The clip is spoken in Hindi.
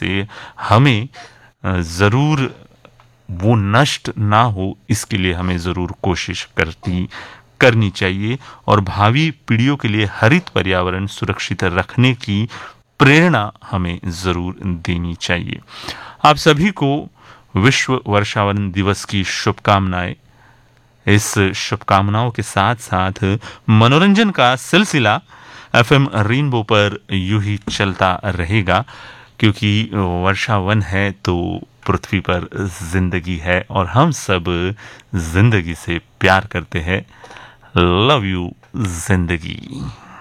से हमें ज़रूर वो नष्ट ना हो, इसके लिए हमें ज़रूर कोशिश करनी चाहिए और भावी पीढ़ियों के लिए हरित पर्यावरण सुरक्षित रखने की प्रेरणा हमें ज़रूर देनी चाहिए। आप सभी को विश्व वर्षावन दिवस की शुभकामनाएं। इस शुभकामनाओं के साथ साथ मनोरंजन का सिलसिला एफएम रेनबो पर यूं ही चलता रहेगा, क्योंकि वर्षावन है तो पृथ्वी पर जिंदगी है और हम सब जिंदगी से प्यार करते हैं। लव यू जिंदगी।